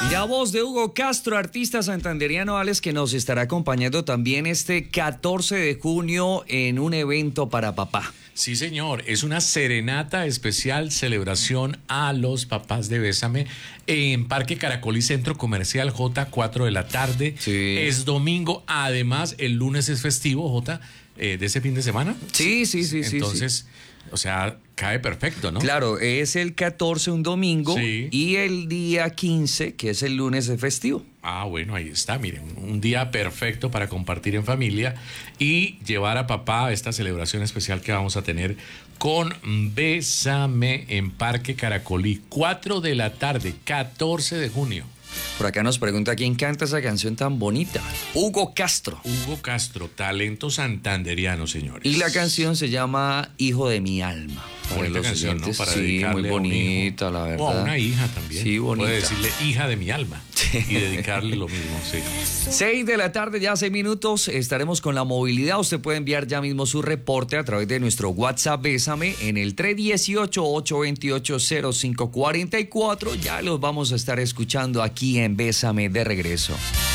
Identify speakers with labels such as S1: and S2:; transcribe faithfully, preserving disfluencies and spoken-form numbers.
S1: Y la voz de Hugo Castro, artista santanderiano, Alex, que nos estará acompañando también este catorce de junio en un evento para papá.
S2: Sí, señor, es una serenata especial, celebración a los papás de Bésame en Parque Caracol y Centro Comercial, J, cuatro de la tarde.
S1: Sí.
S2: Es domingo, además el lunes es festivo, J, eh, de ese fin de semana.
S1: Sí, sí, sí, sí.
S2: Entonces,
S1: sí.
S2: o sea, cae perfecto, ¿no?
S1: Claro, es el catorce, un domingo,
S2: Sí.
S1: y el día quince, que es el lunes, es festivo.
S2: Ah, bueno, ahí está, miren, un día perfecto para compartir en familia y llevar a papá a esta celebración especial que vamos a tener con Bésame en Parque Caracolí, cuatro de la tarde, catorce de junio.
S1: Por acá nos pregunta quién canta esa canción tan bonita. Hugo Castro.
S2: Hugo Castro, talento santanderiano, señores.
S1: Y la canción se llama Hijo de mi alma. Para
S2: Bonita
S1: los
S2: canción, ¿no?
S1: oyentes.
S2: Para
S1: sí,
S2: dedicarle
S1: muy
S2: a un
S1: bonita,
S2: hijo.
S1: la verdad.
S2: O a una hija también.
S1: Sí, bonita.
S2: Puede decirle hija de mi alma y dedicarle lo mismo, sí.
S1: seis de la tarde, ya seis minutos, estaremos con la movilidad. Usted puede enviar ya mismo su reporte a través de nuestro WhatsApp Bésame en el tres uno ocho, ocho dos ocho, cero cinco cuatro cuatro. Ya los vamos a estar escuchando aquí en Bésame de regreso.